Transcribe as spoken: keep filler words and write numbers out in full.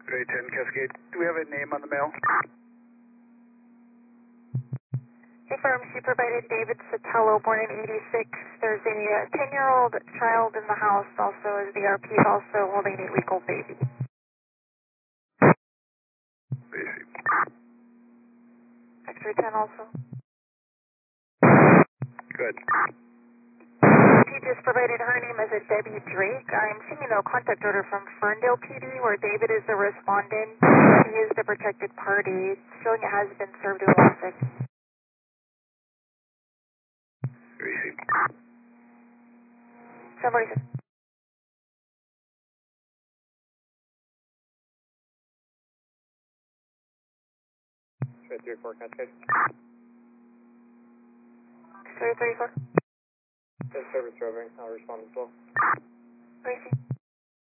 Grade ten Cascade. Do we have a name on the mail? Hey, firm, she provided David Sotelo, born in eighty-six. There's a ten-year-old child in the house, also as the R P, also holding an eight-week-old baby. Basic. X-ray ten also. Good. She just provided her name as a Debbie Drake. I'm seeing a contact order from Ferndale P D where David is the respondent. He is the protected party. Showing it has been served in Wasik. Basic. Somebody said. three four Cascade. Sorry, thirty-four. Service roving, I'll respond as well. Racing.